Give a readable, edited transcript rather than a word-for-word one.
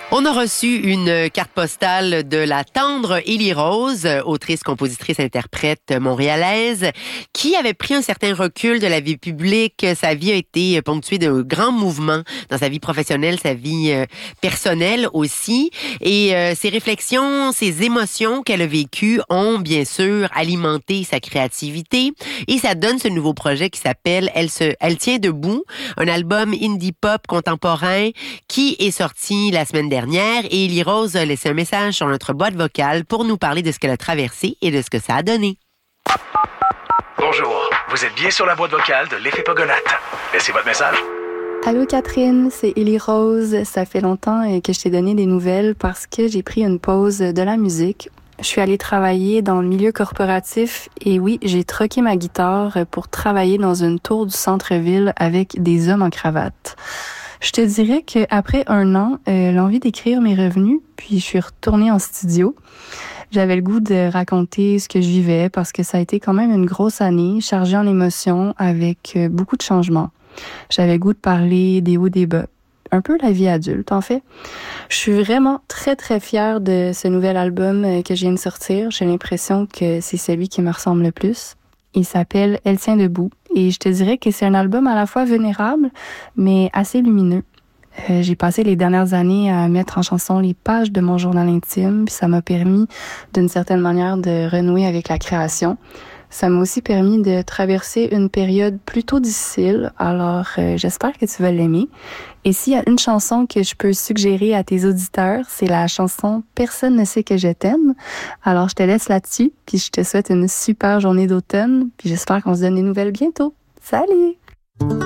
On a reçu une carte postale de la tendre Élie Rose, autrice, compositrice, interprète montréalaise, qui avait pris un certain recul de la vie publique. Sa vie a été ponctuée de grands mouvements dans sa vie professionnelle, sa vie personnelle aussi. Et ses réflexions, ses émotions qu'elle a vécues ont bien sûr alimenté sa créativité. Et ça donne ce nouveau projet qui s'appelle Elle tient debout, un album indie pop contemporain qui est sorti la semaine dernière. Et Élie Rose a laissé un message sur notre boîte vocale pour nous parler de ce qu'elle a traversé et de ce que ça a donné. Bonjour, vous êtes bien sur la boîte vocale de l'Effet Pogonate. Laissez votre message. Allô Catherine, c'est Élie Rose. Ça fait longtemps que je t'ai donné des nouvelles parce que j'ai pris une pause de la musique. Je suis allée travailler dans le milieu corporatif et oui, j'ai troqué ma guitare pour travailler dans une tour du centre-ville avec des hommes en cravate. Je te dirais qu'après 1 an, l'envie d'écrire m'est revenue, puis je suis retournée en studio. J'avais le goût de raconter ce que je vivais parce que ça a été quand même une grosse année, chargée en émotions, avec beaucoup de changements. J'avais le goût de parler des hauts, des bas. Un peu la vie adulte, en fait. Je suis vraiment très, très fière de ce nouvel album que je viens de sortir. J'ai l'impression que c'est celui qui me ressemble le plus. Il s'appelle Elle tient debout et je te dirais que c'est un album à la fois vulnérable, mais assez lumineux. J'ai passé les dernières années à mettre en chanson les pages de mon journal intime, puis ça m'a permis d'une certaine manière de renouer avec la création. Ça m'a aussi permis de traverser une période plutôt difficile, alors j'espère que tu vas l'aimer. Et s'il y a une chanson que je peux suggérer à tes auditeurs, c'est la chanson « Personne ne sait que je t'aime ». Alors je te laisse là-dessus, puis je te souhaite une super journée d'automne, puis j'espère qu'on se donne des nouvelles bientôt. Salut!